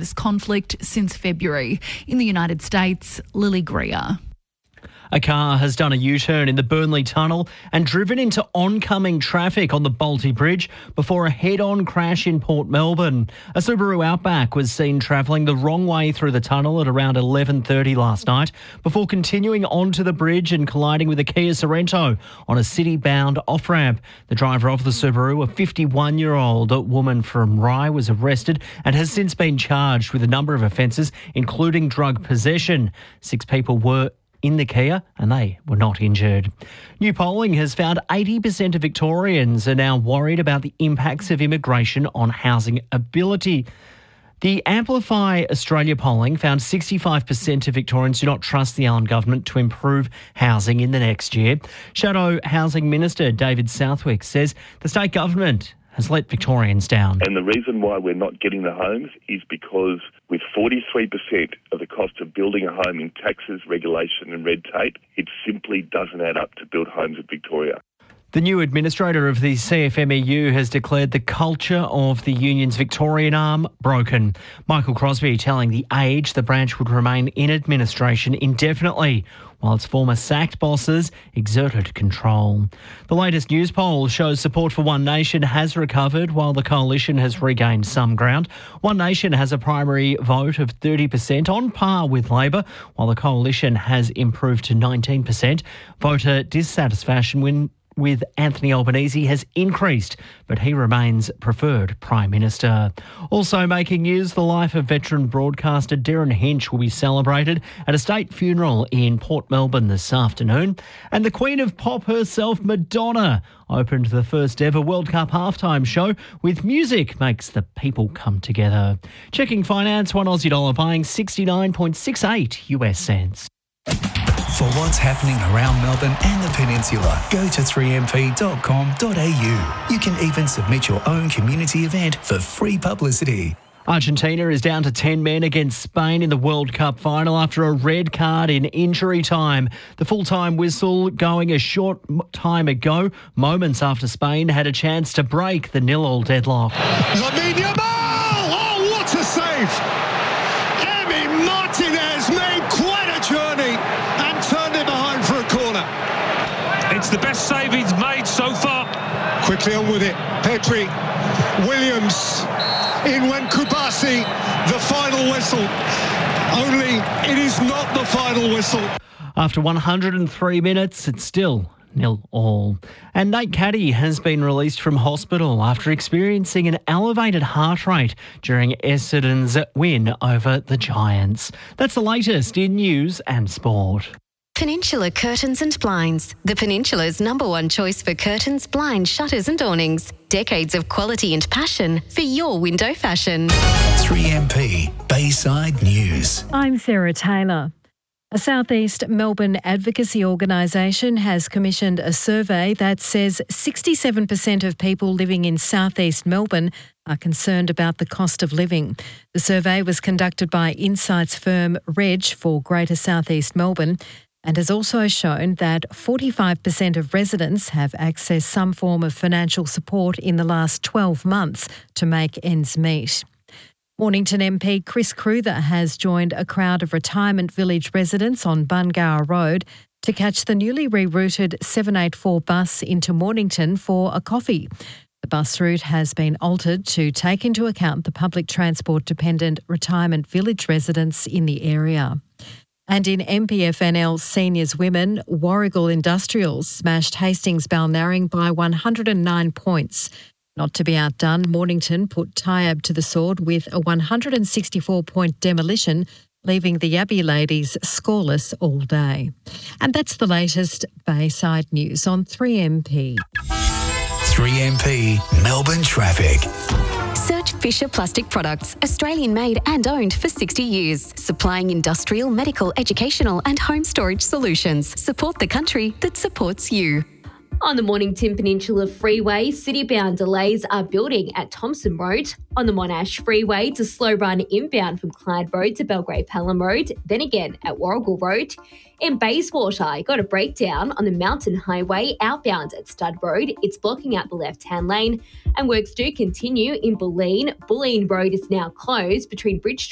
this conflict since February. In the United States, Lily Greer. A car has done a U-turn in the Burnley Tunnel and driven into oncoming traffic on the Balti Bridge before a head-on crash in Port Melbourne. A Subaru Outback was seen travelling the wrong way through the tunnel at around 11:30 last night before continuing onto the bridge and colliding with a Kia Sorento on a city-bound off-ramp. The driver of the Subaru, a 51-year-old woman from Rye, was arrested and has since been charged with a number of offences, including drug possession. 6 people were in the Kia and they were not injured. New polling has found 80% of Victorians are now worried about the impacts of immigration on housing ability. The Amplify Australia polling found 65% of Victorians do not trust the Allen government to improve housing in the next year. Shadow Housing Minister David Southwick says the state government has let Victorians down. And the reason why we're not getting the homes is because with 43% of the cost of building a home in taxes, regulation and red tape, it simply doesn't add up to build homes in Victoria. The new administrator of the CFMEU has declared the culture of the union's Victorian arm broken. Michael Crosby telling The Age the branch would remain in administration indefinitely, while its former sacked bosses exerted control. The latest news poll shows support for One Nation has recovered while the coalition has regained some ground. One Nation has a primary vote of 30%, on par with Labor, while the coalition has improved to 19%. Voter dissatisfaction with Anthony Albanese has increased, but he remains preferred Prime Minister. Also making news, the life of veteran broadcaster Darren Hinch will be celebrated at a state funeral in Port Melbourne this afternoon. And the Queen of Pop herself, Madonna, opened the first ever World Cup halftime show with music makes the people come together. Checking finance, one Aussie dollar buying 69.68 US cents. For what's happening around Melbourne and the Peninsula, go to 3mp.com.au. You can even submit your own community event for free publicity. Argentina is down to 10 men against Spain in the World Cup final after a red card in injury time. The full-time whistle going a short time ago, moments after Spain had a chance to break the 0-0 deadlock. Lamine Yamal! Oh, what a save! Emi Martinez made quite a journey and turned it behind for a corner. It's the best save he's made so far. Quickly on with it. Petri, Williams, in went Kubasi, the final whistle. Only it is not the final whistle. After 103 minutes, it's still 0-0. And Nate Caddy has been released from hospital after experiencing an elevated heart rate during Essendon's win over the Giants. That's the latest in news and sport. Peninsula Curtains and Blinds. The Peninsula's #1 choice for curtains, blinds, shutters and awnings. Decades of quality and passion for your window fashion. 3MP Bayside News. I'm Sarah Taylor. A South East Melbourne advocacy organisation has commissioned a survey that says 67% of people living in South East Melbourne are concerned about the cost of living. The survey was conducted by insights firm Reg for Greater South East Melbourne and has also shown that 45% of residents have accessed some form of financial support in the last 12 months to make ends meet. Mornington MP Chris Cruther has joined a crowd of retirement village residents on Bungower Road to catch the newly rerouted 784 bus into Mornington for a coffee. The bus route has been altered to take into account the public transport dependent retirement village residents in the area. And in MPFNL Seniors Women, Warragul Industrials smashed Hastings Balnarring by 109 points. Not to be outdone, Mornington put Tyab to the sword with a 164-point demolition, leaving the Yabby ladies scoreless all day. And that's the latest Bayside News on 3MP. 3MP Melbourne Traffic. Search Fisher Plastic Products, Australian made and owned for 60 years. Supplying industrial, medical, educational and home storage solutions. Support the country that supports you. On the Mornington Peninsula Freeway, city-bound delays are building at Thompson Road. On the Monash Freeway, it's a slow run inbound from Clyde Road to Belgrave Pelham Road, then again at Warragul Road. In Bayswater, got a breakdown on the Mountain Highway outbound at Stud Road. It's blocking out the left-hand lane, and works do continue in Bulleen. Bulleen Road is now closed between Bridge